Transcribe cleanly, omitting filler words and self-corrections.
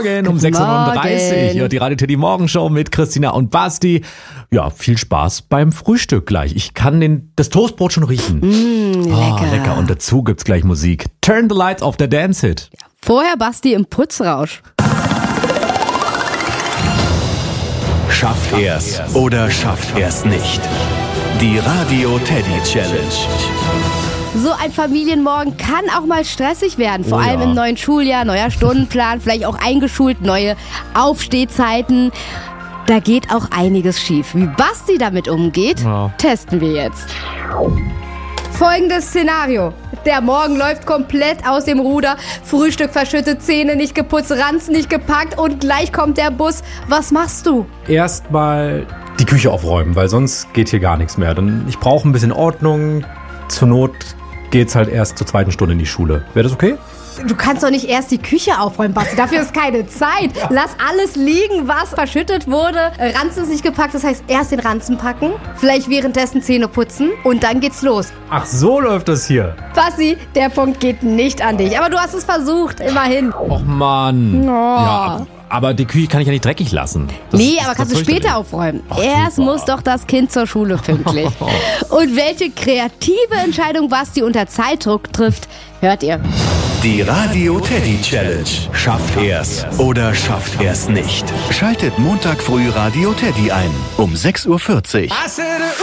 Morgen um 6.39 Uhr. Hier die Radio Teddy Morgenshow mit Christina und Basti. Ja, viel Spaß beim Frühstück gleich. Ich kann das Toastbrot schon riechen. Lecker. Lecker. Und dazu gibt's gleich Musik. Turn the Lights auf der Dance Hit. Vorher Basti im Putzrausch. Schafft er's oder schafft er's nicht? Die Radio Teddy Challenge. So ein Familienmorgen kann auch mal stressig werden. Vor Oh allem ja. im neuen Schuljahr, neuer Stundenplan, vielleicht auch eingeschult, neue Aufstehzeiten. Da geht auch einiges schief. Wie Basti damit umgeht, testen wir jetzt. Folgendes Szenario. Der Morgen läuft komplett aus dem Ruder. Frühstück verschüttet, Zähne nicht geputzt, Ranzen nicht gepackt und gleich kommt der Bus. Was machst du? Erstmal die Küche aufräumen, weil sonst geht hier gar nichts mehr. Denn ich brauche ein bisschen Ordnung. Zur Not geht's halt erst zur zweiten Stunde in die Schule. Wäre das okay? Du kannst doch nicht erst die Küche aufräumen, Basti. Dafür ist keine Zeit. Lass alles liegen, was verschüttet wurde. Ranzen ist nicht gepackt, das heißt erst den Ranzen packen, vielleicht währenddessen Zähne putzen und dann geht's los. Ach, so läuft das hier. Basti, der Punkt geht nicht an dich. Aber du hast es versucht, immerhin. Och Mann. Ja, aber die Küche kann ich ja nicht dreckig lassen. Nee, aber kannst du später aufräumen. Erst super. muss doch das Kind zur Schule pünktlich. Und welche kreative Entscheidung Basti unter Zeitdruck trifft, hört ihr. Die Radio Teddy Challenge. Schafft er's oder schafft er's nicht? Schaltet Montag früh Radio Teddy ein um 6.40 Uhr.